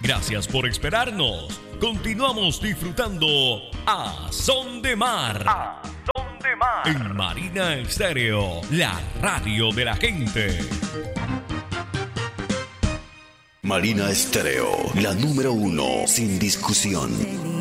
Gracias por esperarnos. Continuamos disfrutando a Son de Mar. A Son de Mar. En Marina Estéreo, la radio de la gente. Marina Estéreo, la número 1, sin discusión.